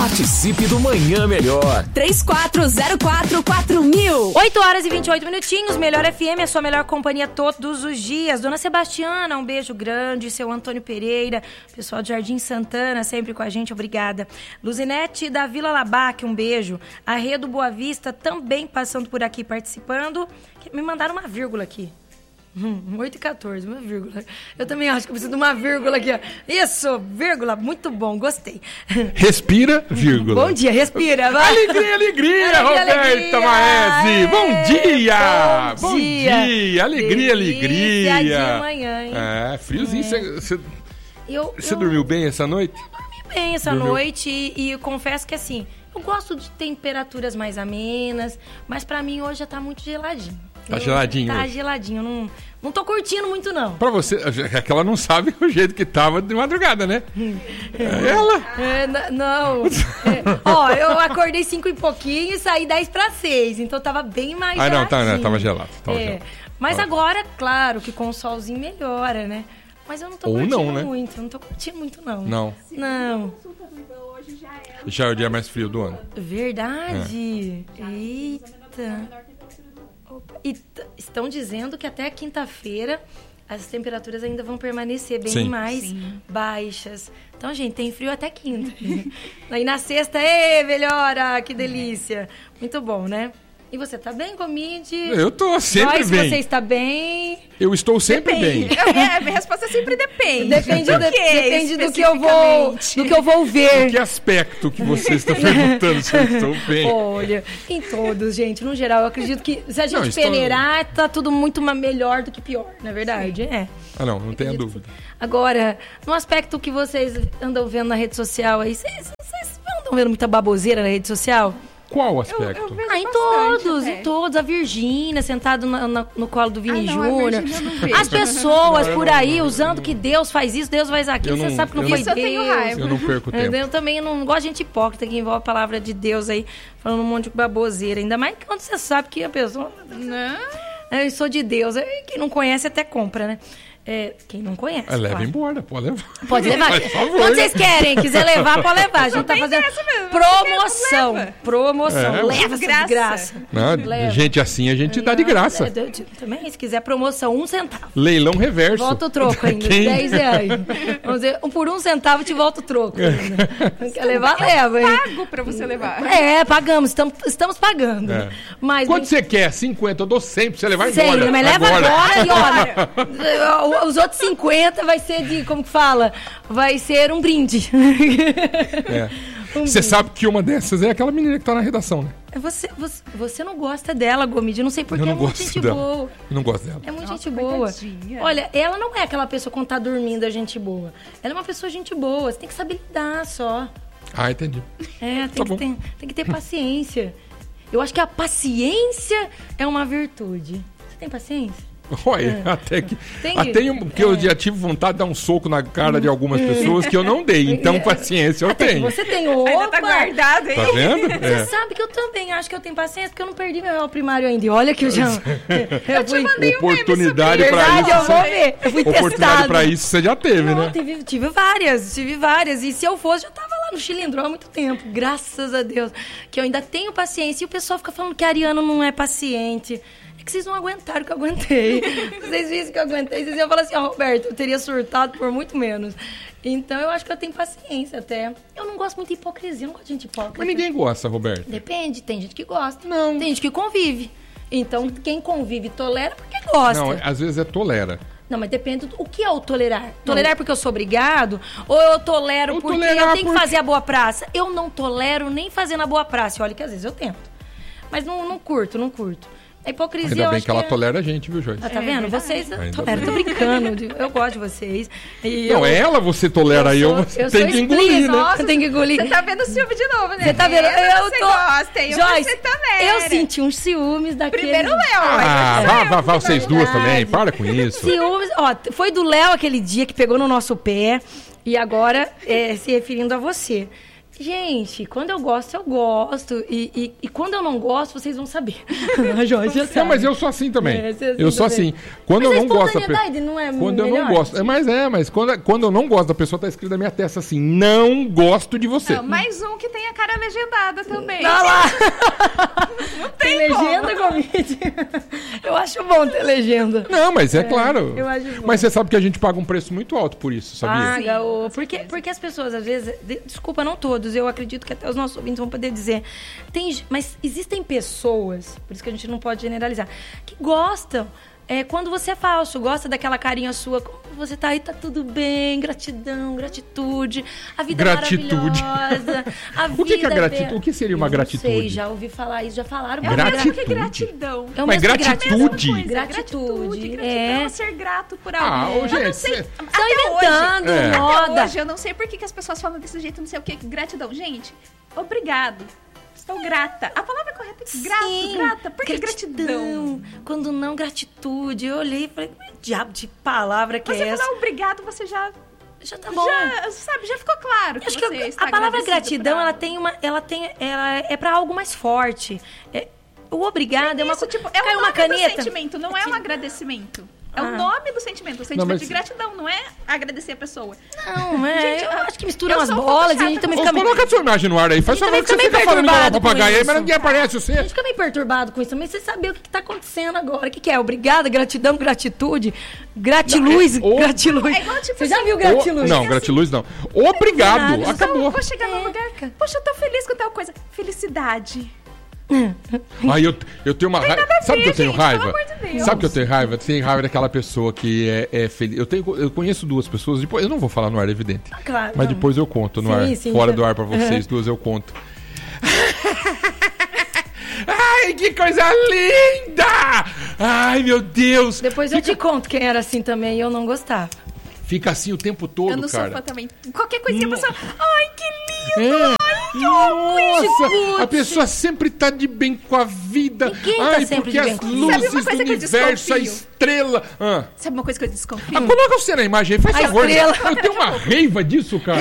Participe do Manhã Melhor. 34044000. 8h28. Melhor FM, a sua melhor companhia todos os dias. Dona Sebastiana, um beijo grande. Seu Antônio Pereira, pessoal de Jardim Santana, sempre com a gente, obrigada. Luzinete da Vila Labaque, um beijo. Arredo Boa Vista, também passando por aqui, participando. Me mandaram uma vírgula aqui. 8h14, uma vírgula. Eu também acho que eu preciso de uma vírgula aqui, ó. Isso, vírgula, muito bom, gostei. Respira, vírgula. Bom dia, respira. Vai. Alegria, Roberta Maese. Bom dia. Bom dia. Alegria. Delícia de manhã, hein? Friozinho. Você dormiu bem essa noite? Eu dormi bem essa noite e confesso que assim, eu gosto de temperaturas mais amenas, mas pra mim hoje já tá muito geladinho. Tá geladinho? Tá geladinho. Não tô curtindo muito, não. Pra você, é que ela não sabe o jeito que tava de madrugada, né? Ela? Não. Eu acordei 5 e pouquinho e saí 10:06. Então tava bem mais geladinho. Tava gelado. Mas agora, claro, que com o solzinho melhora, né? Mas eu não tô curtindo muito. Eu não tô curtindo muito, não. Não. Já é o dia mais frio do ano. Verdade. Eita. E estão dizendo que até quinta-feira as temperaturas ainda vão permanecer bem mais baixas. Então, gente, tem frio até quinta. Aí na sexta, melhora, que delícia. Muito bom, né? E você tá bem, Gomide? Eu tô sempre Joyce, bem. Você está bem? Eu estou sempre bem. Minha resposta sempre depende. Depende do que eu vou ver. Em que aspecto que você está perguntando se eu estou bem? Olha, em todos, gente. No geral, eu acredito que se a gente peneirar, tá tudo muito melhor do que pior, não é verdade? Não tenha dúvida. Agora, no aspecto que vocês andam vendo na rede social aí, vocês andam vendo muita baboseira na rede social? Qual aspecto? Em todos. A Virgínia sentada no colo do Vini Júnior. As pessoas por aí usando que Deus faz isso, Deus faz aquilo. Você sabe que não foi Deus. Eu tenho raiva. Eu não perco tempo. Eu também não gosto de gente hipócrita que envolve a palavra de Deus aí, falando um monte de baboseira. Ainda mais quando você sabe que a pessoa... Não. Eu sou de Deus. Quem não conhece até compra, né? Quem não conhece. Leva embora, pode levar. Pode levar. Quando vocês quiser levar, pode levar. A gente tá fazendo promoção. Leva de graça. Gente assim a gente dá de graça. Também, se quiser promoção, 1 centavo. Leilão reverso. Volta o troco ainda, R$10. Vamos dizer, por 1 centavo te volta o troco. Quer levar, leva. Eu pago pra você levar. Pagamos, estamos pagando. Mas, quanto você quer? 50, eu dou 100 pra você levar embora. 100, mas leva agora e olha... Os outros 50 vai ser como que fala? Vai ser um brinde. Você sabe que uma dessas é aquela menina que tá na redação, né? Você não gosta dela, Gomide. Eu não sei porque, é muito gente boa. Eu não gosto dela. É muito gente boa. Olha, ela não é aquela pessoa quando tá dormindo, é gente boa. Ela é uma pessoa gente boa. Você tem que saber lidar só. Entendi. Tem que ter paciência. Eu acho que a paciência é uma virtude. Você tem paciência? Olha, até eu já tive vontade de dar um soco na cara de algumas pessoas que eu não dei. Então, paciência eu tenho. Você tem opa! Ainda tá guardado, hein? Tá vendo? Você sabe que eu também acho que eu tenho paciência, porque eu não perdi meu réu primário ainda. E olha que eu já... Eu te mandei oportunidade pra isso. Eu vou ver. Eu fui oportunidade pra isso você já teve, né? Tive várias. E se eu fosse, já tava lá no Chilindró há muito tempo. Graças a Deus. Que eu ainda tenho paciência. E o pessoal fica falando que a Ariana não é paciente. É que vocês não aguentaram o que eu aguentei. Vocês viram que eu aguentei. Vocês iam falar assim, Roberto, eu teria surtado por muito menos. Então, eu acho que eu tenho paciência até. Eu não gosto muito de hipocrisia, eu não gosto de gente hipócrita. Mas ninguém gosta, Roberto. Depende, tem gente que gosta. Não. Tem gente que convive. Então, quem convive tolera porque gosta. Não, às vezes tolera. Não, mas depende do que é o tolerar. Tolerar porque eu sou obrigado? Ou eu tolero porque eu tenho que fazer a boa praça? Eu não tolero nem fazendo a boa praça. Olha que às vezes eu tento. Mas não curto. A hipocrisia, ainda bem que ela tolera a gente, viu, Joyce? Tá vendo? Vocês toleram, tô brincando. Eu gosto de vocês. Ela você tolera aí, você tem que engolir, né? Nossa, tem que engolir. Você tá vendo o ciúme de novo, né? Você tá vendo? Você gosta, Joyce, você também. Eu senti uns ciúmes daquele... Primeiro o Léo. Vá vocês duas também, para com isso. Ciúmes, foi do Léo aquele dia que pegou no nosso pé e agora se referindo a você. Gente, quando eu gosto, eu gosto. E quando eu não gosto, vocês vão saber. A Jorge já sabe. Não, mas eu sou assim também. Assim eu sou também. assim. Quando mas eu não gosto não é quando eu melhor, não gosto. Mas quando eu não gosto da pessoa, tá escrito na minha testa assim: não gosto de você. Não, mais um que tem a cara legendada também. Tá lá. Não Tem legenda, Gomide? Eu acho bom ter legenda. Não, mas é claro. Eu acho bom. Mas você sabe que a gente paga um preço muito alto por isso, sabia? Paga, porque as pessoas, às vezes... Desculpa, não todos. Eu acredito que até os nossos ouvintes vão poder dizer. Mas existem pessoas, por isso que a gente não pode generalizar, que gostam. Quando você é falso, gosta daquela carinha sua, como você tá aí, tá tudo bem, gratidão, gratitude, a vida Gratitude. é maravilhosa. O que é gratitude? O que seria uma gratitude? Não sei, já ouvi falar isso, já falaram. Gratitude. Que gratidão. É o Mas mesmo que gratitude? Gratitude. Gratidão é ser grato por algo. Ô, Eu gente, não sei. Estão Até inventando hoje, É. moda. Até hoje, eu não sei por que as pessoas falam desse jeito, não sei o que. Gratidão. Gente, obrigado. Estou grata. A palavra correta é grato, Sim, grata. Por que gratidão? Quando não, gratitude. Eu olhei e falei, que diabo de palavra que Você é essa? falar obrigado, você já Já tá bom. já ficou claro que Acho você que está a palavra agradecido gratidão, por ela é pra algo mais forte. O obrigado é uma Isso, coisa. tipo, é Cai o uma nome caneta. do sentimento, não é um agradecimento. É Ah. o nome do sentimento. O sentimento mas- de gratidão, não é agradecer a pessoa. Não, Gente, eu acho que mistura eu umas sou um pouco bolas e a chata gente também Ô, fica meio... coloca a sua imagem no ar aí. Faz A gente favor que você também fica fica falando igual uma perturbado com papagaia aí, isso. mas ninguém aparece A você. gente fica meio perturbado com isso também. Você saber o que tá acontecendo agora. O que é? Obrigada, gratidão, gratitude, gratiluz, Não, gratiluz. é igual, tipo Você já assim, viu gratiluz? Não, gratiluz não. Obrigado. Nada, Acabou. Vou chegar num lugar, poxa, eu tô feliz com tal coisa. Felicidade. Aí eu tenho uma raiva. Sabe o que eu tenho gente, raiva? pelo amor de Deus. Sabe o que eu tenho raiva? Eu tenho raiva daquela pessoa que é feliz. Eu conheço duas pessoas, depois eu não vou falar no ar, é evidente. Claro. Mas não. depois eu conto no Sim, ar. sim, Fora já- do ar pra vocês duas eu conto. Ai, que coisa linda! Ai, meu Deus! Depois eu te conto quem era assim também e eu não gostava. Fica assim o tempo todo, Eu não sou cara. fã também. Qualquer coisinha, a pessoa... Ai, que lindo! Nossa, a pessoa sempre tá de bem com a vida. Ninguém tá Ai, sempre porque de bem as com a vida. luzes Sabe uma do coisa que eu universo, a desconfio? estrela. Sabe uma coisa que eu desconfio? Coloca você na imagem aí, faz A favor. estrela. Eu tenho uma raiva disso, cara.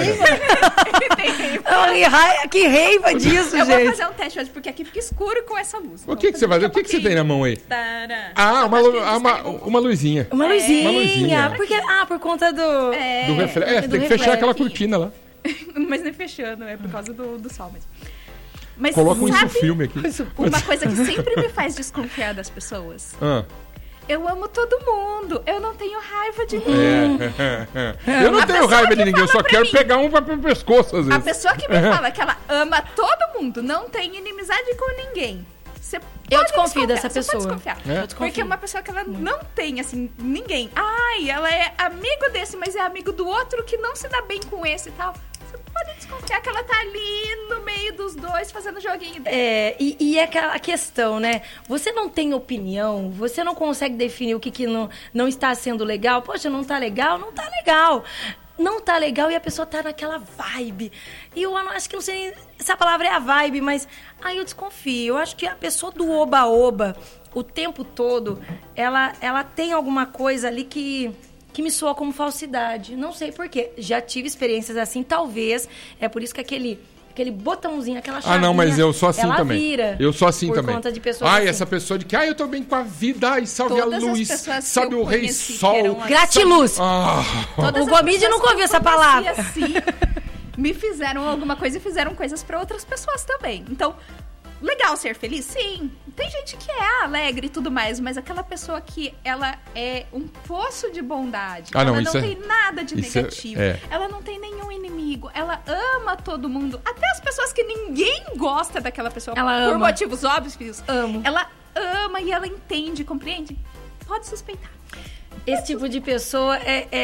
Que raiva disso, Eu vou gente. fazer um teste hoje, porque aqui fica escuro com essa luz. O que você vai fazer? O que você tem na mão aí? Tará. Ah, uma luzinha. Uma luzinha. Uma luzinha. Por conta do... Do reflexo. do Tem que fechar reflexo. aquela cortina lá. Mas nem fechando, é por causa do sol mesmo. Mas Coloca um sabe filme aqui. uma coisa que sempre me faz desconfiar das pessoas? Ah. Eu amo todo mundo. Eu não tenho raiva de ninguém. Eu não A tenho pessoa raiva que de ninguém, eu só fala pra quero mim- pegar um pro pescoço às A vezes. pessoa que me fala que ela ama todo mundo, não tem inimizade com ninguém. Você Eu pode desconfio desconfiar, dessa você pode pessoa. desconfiar. É? Eu desconfio. Porque é uma pessoa que ela não tem, assim, ninguém. Ai, ela é amigo desse, mas é amigo do outro que não se dá bem com esse e tal. Você pode desconfiar que ela tá ali no meio dos dois fazendo joguinho dele. E é aquela questão, né? Você não tem opinião, você não consegue definir o que não está sendo legal. Poxa, não tá legal? Não tá legal. Não tá legal e a pessoa tá naquela vibe. E eu acho que não sei nem se a palavra é a vibe, mas aí eu desconfio. Eu acho que a pessoa do oba-oba, o tempo todo, ela tem alguma coisa ali que me soa como falsidade. Não sei por quê. Já tive experiências assim, talvez. É por isso que aquele botãozinho, aquela chavinha... Ah, não, mas eu sou assim ela também. Vira Eu sou assim por também. conta de pessoas Ai, assim. essa pessoa de que, eu tô bem com a vida, ai, salve Todas a as luz, pessoas que salve eu o rei conheci que sol. eram Gratiluz. Ah, Todas O as Gomide pessoas nunca ouviu que eu essa conheci palavra. Assim, me fizeram alguma coisa e fizeram coisas pra outras pessoas também. Então, legal ser feliz? Sim. Tem gente que é alegre e tudo mais, mas aquela pessoa que ela é um poço de bondade. Ah, não, ela isso não é- tem nada de isso é- negativo. é. Ela não tem nenhum inimigo. Ela ama todo mundo. Até as pessoas que ninguém gosta daquela pessoa. Ela por ama. motivos óbvios. Amo. Ela ama e ela entende, compreende? Pode suspeitar. Esse tipo de pessoa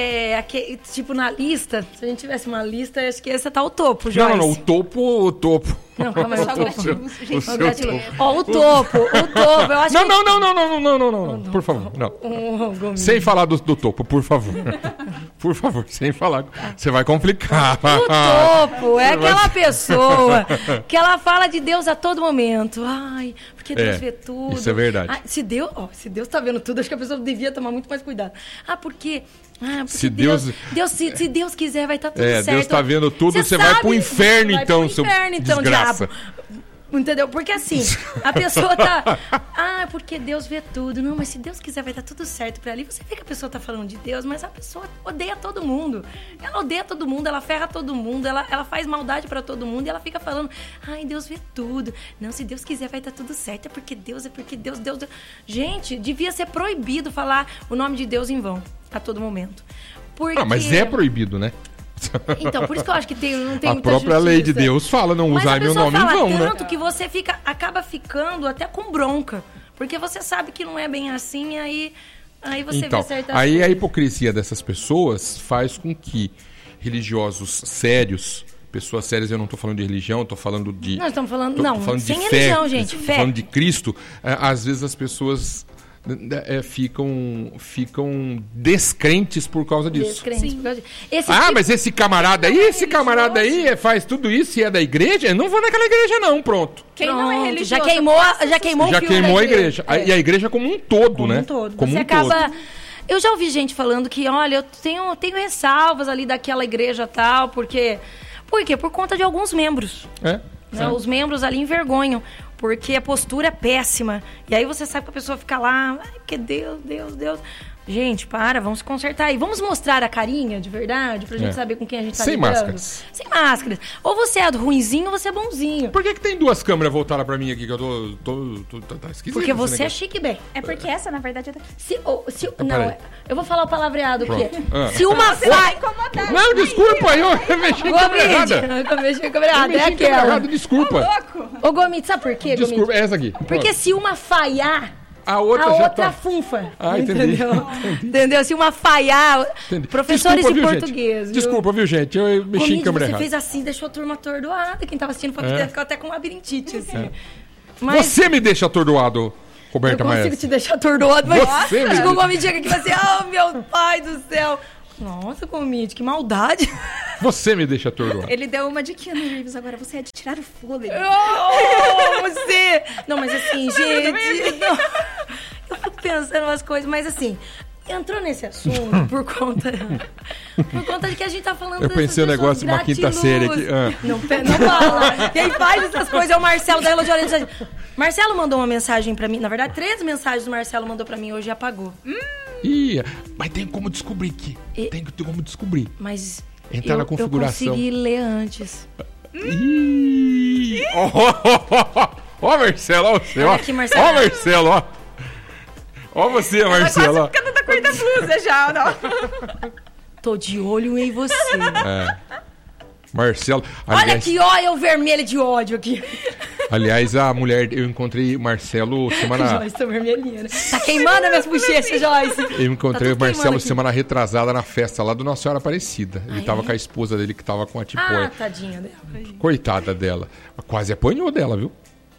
tipo, na lista, se a gente tivesse uma lista, acho que esse tá o topo, Joyce. não, o topo. Não, calma aí, Só o topo. gratiluz, gente. O Ó, seu gratiluz. topo. Ó, o topo, eu acho que... Não, por favor, não. Gomide. Sem falar do topo, por favor. Por favor, sem falar. Você vai complicar. O topo é aquela pessoa que ela fala de Deus a todo momento. Ai, porque porque Deus vê tudo. Isso é verdade. Ah, se Deus tá vendo tudo, acho que a pessoa devia tomar muito mais cuidado. Porque se Deus quiser, vai estar tudo certo. Deus tá vendo tudo, você vai pro inferno, então, seu desgraça. Diabo. Entendeu? Porque assim, a pessoa tá... porque Deus vê tudo. Não, mas se Deus quiser, vai estar tudo certo pra ali. Você vê que a pessoa tá falando de Deus, mas a pessoa odeia todo mundo. Ela odeia todo mundo, ela ferra todo mundo, ela faz maldade pra todo mundo e ela fica falando, Deus vê tudo. Não, se Deus quiser, vai estar tudo certo. É porque Deus. Gente, devia ser proibido falar o nome de Deus em vão, a todo momento. Porque... mas é proibido, né? Então, por isso que eu acho que não tem a muita própria justiça. lei de Deus fala, não usar meu nome em vão, né? Tanto que você acaba ficando até com bronca, porque você sabe que não é bem assim, e aí você vê certas aí coisas. A hipocrisia dessas pessoas faz com que religiosos sérios, pessoas sérias, eu não estou falando de religião, estou falando de... Nós estamos falando, sem de religião, fé, gente, fé. Falando de Cristo, às vezes as pessoas... ficam descrentes por causa disso. Mas esse camarada aí faz tudo isso e é da igreja? Eu não vou naquela igreja não, pronto. Quem não é religioso... Já queimou a igreja. E a igreja como um todo, né? Como um todo. Eu já ouvi gente falando que, olha, eu tenho ressalvas ali daquela igreja tal, porque... Por quê? Por conta de alguns membros. Os membros ali envergonham. Porque a postura é péssima. E aí você sabe que a pessoa fica lá, porque Deus. Gente, vamos se consertar aí. Vamos mostrar a carinha de verdade, pra gente saber com quem a gente tá lidando. Sem máscaras. Ou você é ruinzinho ou você é bonzinho. Por que tem duas câmeras voltadas pra mim aqui, que eu tá esquisito? Porque você é chique, bem. É porque essa, na verdade, é daqui. Eu vou falar o palavreado aqui. Se uma vai incomodar. Não, desculpa, eu mexi em câmera errada. Eu mexi em câmera errada, é aquela. Desculpa. Ô, Gomit, sabe por quê, Gomit? Desculpa, é essa aqui. Porque se uma falhar... A outra funfa. Entendi. Entendeu? Se uma falhar... Professores de português. Desculpa, viu, gente? Eu mexi em câmera errada. Você fez assim, deixou a turma atordoada. Quem tava assistindo ficou até com labirintite, assim. Mas... Você me deixa atordoado, Roberta Maes. Eu consigo te deixar atordoado, mas... O Gomit chega aqui e fala assim, meu pai do céu... Nossa, Gomit, que maldade. Você me deixa atordoado. Ele deu uma de Keanu Reeves, agora você é de tirar o fôlego. Você... Não, mas assim, gente... Eu fico pensando umas coisas, mas assim... Entrou nesse assunto por conta de que a gente tá falando... Eu pensei um negócio de uma quinta série aqui. Não fala. Quem faz essas coisas é o Marcelo da Elodie Orelha. Marcelo mandou uma mensagem pra mim. Na verdade, 3 mensagens o Marcelo mandou pra mim hoje e apagou. Mas tem como descobrir aqui. Tem como descobrir. Mas entrar na configuração. Eu consegui ler antes. Ó, Marcelo, ó você, ó. Aqui, Marcelo. Ó, Marcelo, ó. Ó você, Marcelo. Ela quase ficando da cor da blusa já, não. Tô de olho em você. Marcelo. Olha aqui, olha o vermelho de ódio aqui. Aliás, a mulher, eu encontrei o Marcelo semana... Joyce tá vermelhinha, né? Tá queimando as minhas bochechas, Joyce. Eu encontrei o Marcelo semana retrasada na festa lá do Nossa Senhora Aparecida. Ele tava com a esposa dele que tava com a tipóia. Tadinha dela. Coitada dela. Quase apanhou dela, viu?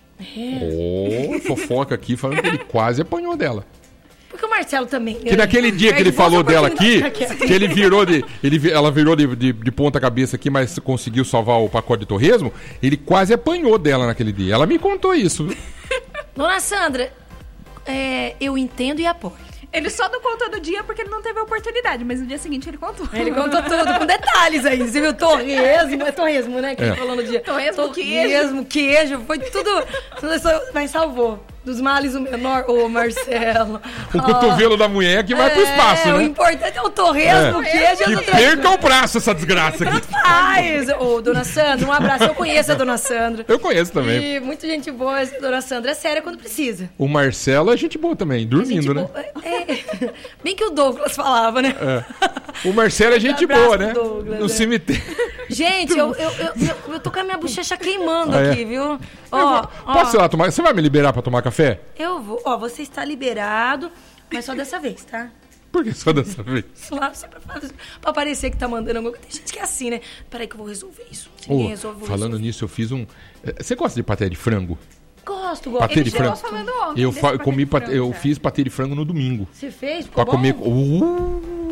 Fofoca aqui falando que ele quase apanhou dela. Porque o Marcelo também... Que naquele dia que ele falou dela aqui, que ele virou ela virou de ponta cabeça aqui, mas conseguiu salvar o pacote de torresmo, ele quase apanhou dela naquele dia. Ela me contou isso, viu? Dona Sandra, eu entendo e apoio. Ele só não contou no dia porque ele não teve a oportunididade, mas no dia seguinte ele contou. Ele contou tudo, com detalhes aí. Você viu? Torresmo, é torresmo, né? Que ele falou no dia. Torresmo, queijo, foi tudo mas salvou. Dos males o menor, ô Marcelo. O cotovelo da mulher que vai pro espaço, né? O importante é o torresmo, o queijo. Que perca o braço essa desgraça aqui. Faz! Ô, Dona Sandra, um abraço. Eu conheço a Dona Sandra. Eu conheço também. E muita gente boa, essa Dona Sandra é séria quando precisa. O Marcelo é gente boa também, dormindo, né? Bem que o Douglas falava, né? O Marcelo é gente boa, né? Douglas, no cemitério. Gente, eu tô com a minha bochecha queimando aqui, viu? Posso ir lá tomar? Você vai me liberar pra tomar café? Eu vou. Você está liberado, mas só dessa vez, tá? Por que só dessa vez? Lá, pra parecer que tá mandando alguma coisa. Tem gente que é assim, né? Peraí que eu vou resolver isso. Se ninguém resolve, falando nisso, eu fiz um... Você gosta de patê de frango? Gosto. Patê de frango. Falando ontem, eu fiz patê de frango no domingo. Você fez? Pra Ficou bom? comer...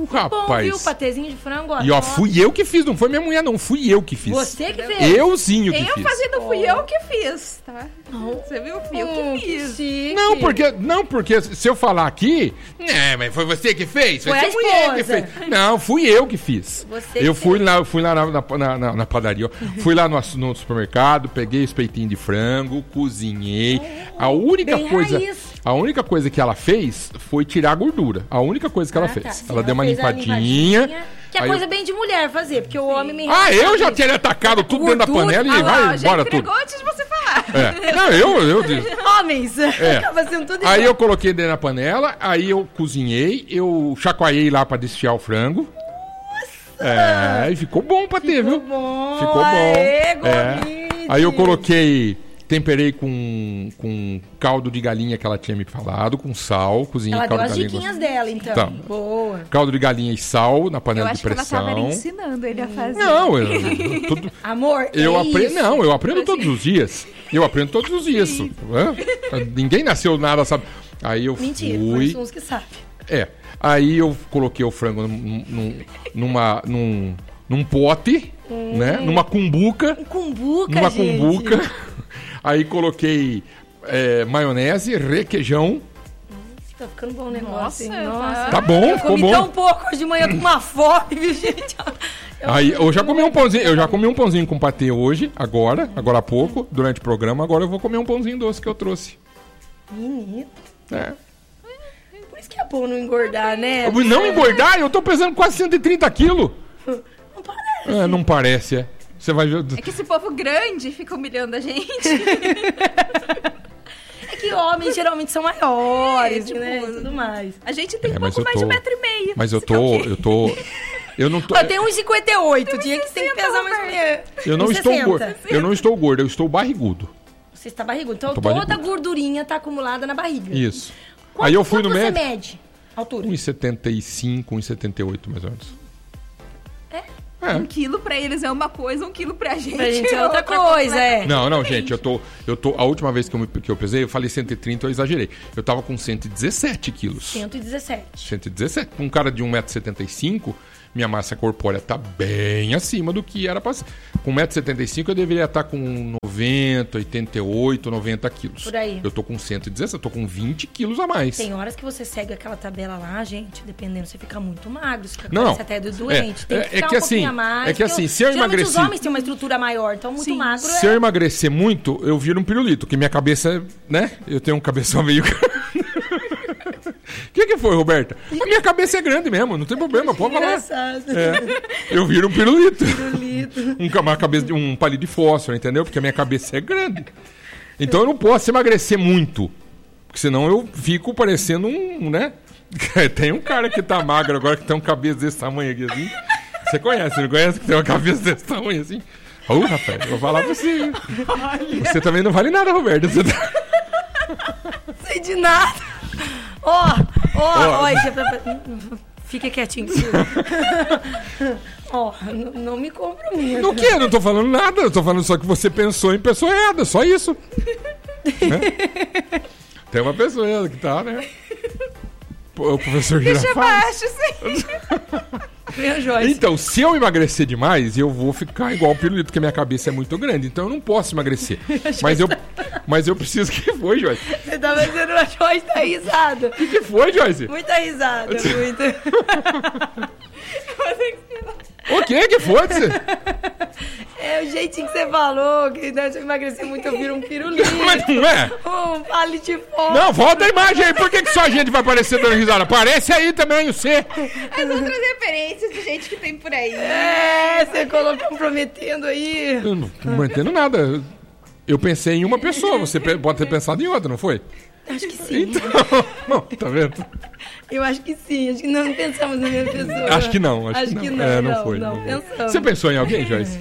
rapaz. Bom, viu? Patezinho de frango, ó. E ó, fui eu que fiz, não foi minha mulher, não. Fui eu que fiz. Você que fez? Euzinho que eu fiz. fazendo fui eu que fiz, tá? Você viu? Fui eu que fiz. Chique. Não, porque se eu falar aqui, mas foi você que fez? Foi a mulher que esposa. fez. Não, fui eu que fiz. Você Eu que fui lá na padaria, ó. Fui lá no supermercado, peguei os peitinhos de frango, cozinhei. A única coisa que ela fez foi tirar a gordura. A única coisa que ela fez. Sim, ela deu uma fez a limpadinha. Que é coisa bem de mulher fazer, porque o homem me... Eu já teria atacado tudo dentro da panela e vai embora tudo. Antes de você falar. Não, eu disse. Homens, acaba sendo tudo Aí igual. eu coloquei dentro da panela, aí eu cozinhei, eu chacoalhei lá pra desfiar o frango. Nossa! E ficou bom pra ter, viu? Bom. Ficou bom. Aê, gordinho. Aí eu coloquei, temperei com caldo de galinha que ela tinha me falado, com sal, cozinhei Ela deu caldo as de galinha. diquinhas dela, então. Tá. Boa. Caldo de galinha e sal na Eu panela acho de que ela pressão. tava ensinando ele a fazer. Não, tudo, Amor, eu aprendo. isso. Não, eu aprendo todos os dias. Eu aprendo todos os dias. Ninguém nasceu nada, sabe? Aí eu Mentira, fui. são uns que sabem. Aí eu coloquei o frango num pote, né? Numa cumbuca. Cumbuca, gente. Cumbuca. Aí coloquei maionese, requeijão. Tá ficando bom o negócio, Nossa, hein? Nossa. Tá bom, Eu ficou comi bom. tão pouco hoje de manhã com uma fome, viu, gente? Aí eu já comi um pãozinho, com patê hoje, agora há pouco, durante o programa. Agora eu vou comer um pãozinho doce que eu trouxe. Menino. Por isso que é bom não engordar, né? Não engordar? Eu tô pesando quase 130 quilos. Não parece. Não parece, Você vai ver. É que esse povo grande fica humilhando a gente. É que homens geralmente são maiores, tipo, né? E tudo mais. A gente tem mas pouco mais de 1,5 metro. Mas eu não tô. Eu tenho 1,58. Tinha que tem que pesar mais mulher. Eu não estou gordo. Eu não estou gordo, eu estou barrigudo. Você está barrigudo. Então Tô toda barrigudo. a gordurinha tá acumulada na barriga. Isso. Aí eu fui no Quanto você médico. mede? Altura? 1,75, 1,78 mais ou menos. 1 quilo pra eles é uma coisa, 1 quilo pra gente é outra coisa, Não, gente, eu tô. A última vez que eu pesei, eu falei 130, eu exagerei. Eu tava com 117 quilos. 117. 117. Um cara de 1,75m, minha massa corpórea tá bem acima do que era pra ser. Com 1,75m eu deveria estar com 90, 88, 90 quilos. Por aí. Eu tô com 117, eu tô com 20 quilos a mais. Tem horas que você segue aquela tabela lá, gente, dependendo, você fica muito magro, você Não. parece até doente. Tem que ficar que um assim, pouquinho a mais. é que assim, se eu geralmente emagreci... os homens têm uma estrutura maior, então muito magro Se eu emagrecer muito, eu viro um pirulito, que minha cabeça, né? Eu tenho um cabeção meio... O que foi, Roberta? A minha cabeça é grande mesmo, não tem problema, pode falar. Engraçado. Eu viro um pirulito. Uma cabeça de um palito de fósforo, entendeu? Porque a minha cabeça é grande. Então eu não posso emagrecer muito, porque senão eu fico parecendo né? Tem um cara que tá magro agora, que tem uma cabeça desse tamanho aqui assim. Você conhece, não conhece? Que tem uma cabeça desse tamanho assim. Rapaz, eu vou falar pra você. Você também não vale nada, Roberto. Você tá... Sei de nada. Fica quietinho. Não me comprometa. No quê? Eu não tô falando nada. Eu tô falando só que você pensou em pessoa errada. Só isso. Né? Tem uma pessoa errada que tá, né? O professor Deixa Girafales. baixo, sim. Então, se eu emagrecer demais, eu vou ficar igual o pirulito, porque minha cabeça é muito grande. Então eu não posso emagrecer. Mas eu preciso... que foi, Joyce? Você tá fazendo a Joyce dar risada. O que foi, Joyce? Muita risada, muita. O que foi? É o jeitinho que você falou, que se eu emagrecer muito eu viro um pirulito. Mas não é? Um palito de fome. Não, volta a imagem aí. Por que só a gente vai aparecer dando risada? Aparece aí também, você. As outras referências de gente que tem por aí. Você colocou comprometendo aí. Eu não entendo nada. Eu pensei em uma pessoa, você pode ter pensado em outra, não foi? Acho que sim. Então, tá vendo? Eu acho que sim, acho que não pensamos na mesma pessoa. Acho que não, acho que não. Não foi. Não pensamos. Você pensou em alguém, Joyce?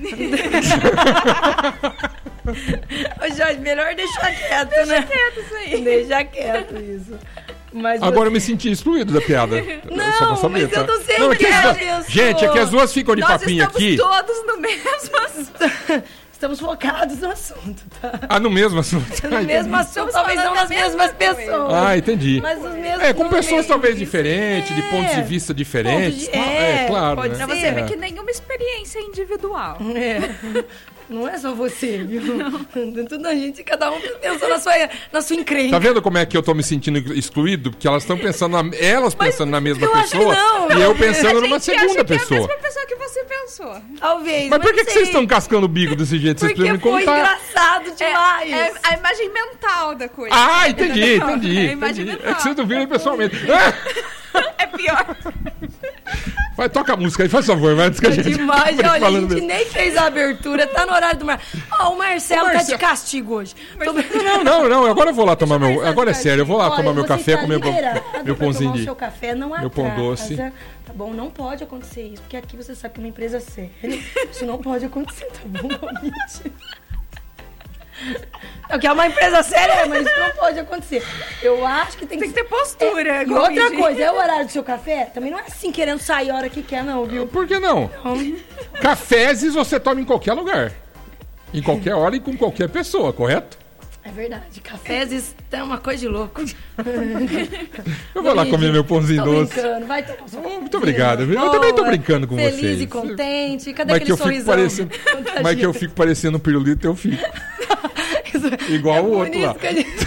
Ô, Jorge, melhor deixar quieto, né? Deixa quieto isso aí. Deixa quieto isso. Mas agora eu me senti excluído da piada. Não, só pra saber, mas tá? eu não sei Não, o que gente, é que as duas ficam de papinho aqui. Nós estamos todos no mesmo... estamos focados no assunto, tá? Ah, no mesmo assunto. No mesmo assunto, talvez não das mesmas pessoas. Ah, entendi. Mas os mesmos Com pessoas talvez isso. diferentes, de pontos de vista diferentes. Claro, pode né? Pra você ver que nenhuma experiência é individual. Não é só você, viu? Tudo a gente, cada um pensa na sua encrenca. Tá vendo como é que eu tô me sentindo excluído? Porque elas estão pensando, pensando na mesma pessoa e eu pensando numa segunda pessoa. É a mesma pessoa que você pensou. Talvez. Mas por que vocês estão cascando o bico desse jeito? Vocês precisam me Porque foi contar. engraçado demais. É a imagem mental da coisa. Ah, entendi. É a imagem mental. É que vocês não viram pessoalmente. É pior. Vai, toca a música aí, faz favor. Vai, antes que a gente Demais, olha, a falando gente mesmo. nem fez a abertura, tá no horário do o Marcelo tá de castigo hoje. Não, agora eu vou lá tomar meu... Agora é sério, eu vou lá tomar meu café, tá comer meu pãozinho tomar de... o seu café, não meu pão doce. Tá bom, não pode acontecer isso, porque aqui você sabe que é uma empresa séria. Isso não pode acontecer, tá bom, Gomide? É que é uma empresa séria, mas isso não pode acontecer. Eu acho que tem que ter postura. E outra coisa, é o horário do seu café? Também não é assim querendo sair a hora que quer, não, viu? Por que não? Cafés você toma em qualquer lugar. Em qualquer hora e com qualquer pessoa, correto? É verdade, cafés é uma coisa de louco. Eu vou lá comer meu pãozinho doce. Brincando, vai tomar seu café. Muito obrigado, viu? Eu também tô brincando com vocês. Feliz e contente. Cadê aquele sorrisão? Mas que eu fico parecendo um pirulito, eu fico. Igual o outro lá.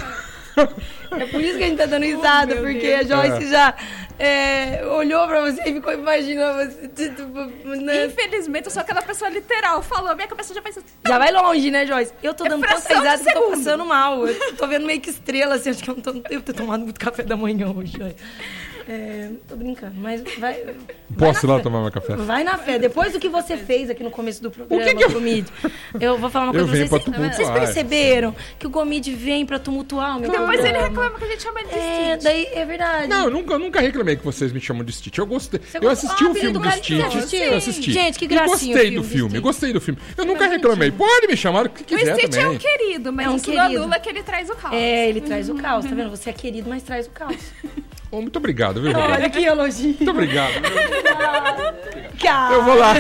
É por isso que a gente tá dando risada, porque a Joyce já olhou pra você e ficou imaginando você. Né? Infelizmente, eu sou aquela pessoa literal. Falou, minha cabeça já pensa. Já vai longe, né, Joyce? Eu tô dando tanta risada que eu tô segundo. passando mal. Eu tô vendo meio que estrela, assim. Acho que eu não devo ter tomado muito café da manhã hoje, Joyce. Tô brincando, mas vai. Posso ir lá tomar meu café? Vai na fé. Depois do que você fez aqui no começo do programa, que eu... Gomide, eu vou falar uma coisa venho pra pra vocês. Vocês perceberam que o Gomide vem pra tumultuar o meu Depois programa? ele reclama que a gente chama ele de Stitch. Daí é verdade. Não, eu nunca reclamei que vocês me chamam de Stitch. Eu gostei. Eu assisti o filme do Stitch. Eu assisti. Gente, que gracinha. Gostei do filme. Gostei do filme. Eu nunca reclamei. Pode me chamar o que quiser O Stitch também. é um querido, mas isso não anula que ele traz o caos. Ele traz o caos, tá vendo? Você é querido, mas traz o caos. Muito obrigado, viu, Olha Roberto? que elogio. Muito obrigado. Cara. Eu vou lá.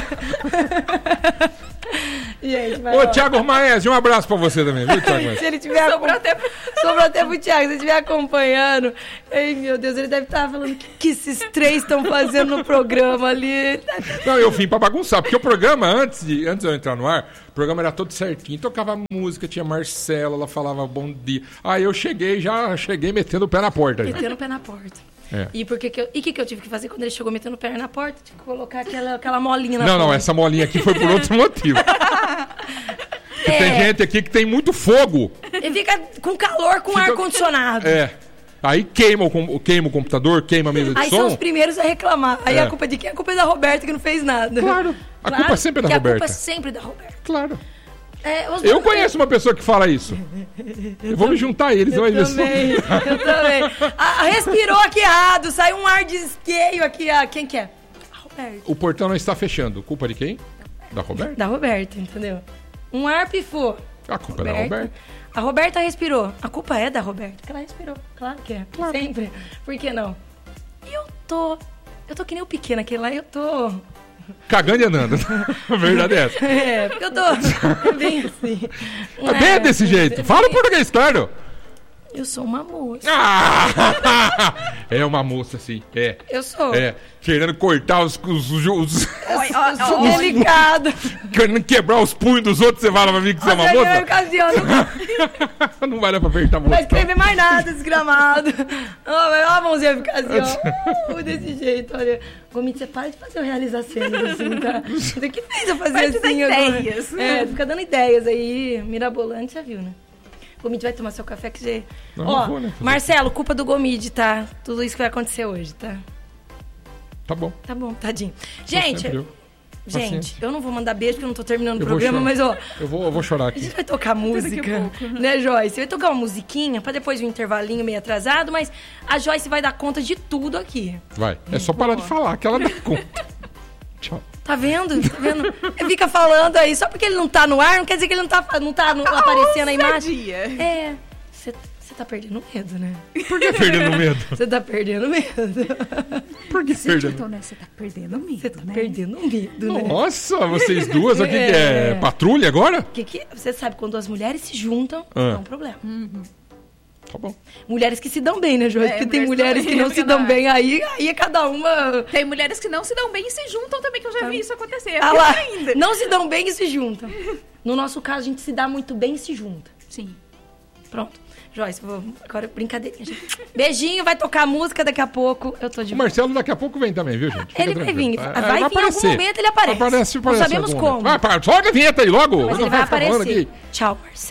Gente, vai Ô, lá. Thiago Maese, um abraço pra você também, viu, Thiago Maese? Se ele tiver sobrou até pro Thiago, se ele estiver acompanhando. Ai, meu Deus, ele deve estar falando o que esses três estão fazendo no programa ali. Não, eu vim pra bagunçar, porque o programa, antes de eu entrar no ar, o programa era todo certinho, tocava música, tinha Marcela, ela falava bom dia. Aí eu cheguei metendo o pé na porta. Metendo o pé na porta. E o que eu tive que fazer quando ele chegou metendo o pé na porta? Tive que colocar aquela molinha na porta. Não, essa molinha aqui foi por outro motivo. Tem gente aqui que tem muito fogo. Ele fica com calor com ar-condicionado. Aí queima o computador, queima a mesa de Aí som. são os primeiros a reclamar. Aí a culpa é de quem? A culpa é da Roberta, que não fez nada. Claro. A culpa sempre é da Roberta. A culpa é sempre da Roberta. Claro. Eu conheço uma pessoa que fala isso. Eu vou me juntar a eles. Eu também. Respirou aqui errado. Saiu um ar de esqueio aqui. Quem que é? A Roberta. O portão não está fechando. Culpa de quem? Da Roberta? Da Roberta, entendeu? Um ar pifou. A culpa é da Roberta. A Roberta respirou. A culpa é da Roberta. Porque ela respirou. Claro que é. Claro. Sempre. Por que não? E eu tô que nem o pequeno aquele lá. Eu tô... Cagando e andando. A verdade é essa. Porque eu tô bem assim. Bem desse jeito. Fala o português, claro. Eu sou uma moça. É uma moça, sim. Eu sou. Querendo cortar os delicado. Querendo quebrar os punhos dos outros, você fala pra mim que você é uma moça? Não vai dar pra apertar a moça. Não vai escrever mais nada, desgramado. Olha a mãozinha ficar assim, ó. Desse jeito, olha. Gomide, você para de fazer eu realizar cenas assim, tá? Você que fez eu fazer assim agora. Ideias. Fica dando ideias aí. Mirabolante, já viu, né? Gomide vai tomar seu café que você... Não vou, né? Marcelo, culpa do Gomide, tá? Tudo isso que vai acontecer hoje, tá? Tá bom. Tá bom, tadinho. Gente, eu não vou mandar beijo porque eu não tô terminando o programa, mas Eu vou chorar aqui. A gente vai tocar música, né, Joyce? Vai tocar uma musiquinha pra depois vir um intervalinho meio atrasado, mas a Joyce vai dar conta de tudo aqui. Vai. É só parar de falar que ela dá conta. Tchau. Tá vendo? Ele fica falando aí, só porque ele não tá no ar, não quer dizer que ele não tá aparecendo a imagem. Você tá perdendo medo, né? Por que perdendo medo? Você tá perdendo medo. Por que perdendo? Então, né? Você tá perdendo medo, Você tá né? perdendo medo, né? Nossa, vocês duas aqui que é patrulha agora? Você sabe, quando as mulheres se juntam, é um problema. Tá bom. Mulheres que se dão bem, né, Joyce? Porque tem mulheres que não se dão bem, aí é cada uma... Tem mulheres que não se dão bem e se juntam também, que eu já vi isso acontecer. Ah lá, Ainda. não se dão bem e se juntam. No nosso caso, a gente se dá muito bem e se junta. Sim. Pronto. Joyce, agora brincadeirinha, gente. Beijinho, vai tocar música daqui a pouco. Eu tô de O boa. Marcelo daqui a pouco vem também, viu, gente? Fica Ele vai tranquilo. vir. Vai vir em algum momento, ele aparece. Aparece Não sabemos algum como. momento. Vai, solta a vinheta aí logo. Mas Eu ele não vai ficar falando aparecer. aqui. Tchau, Marcelo.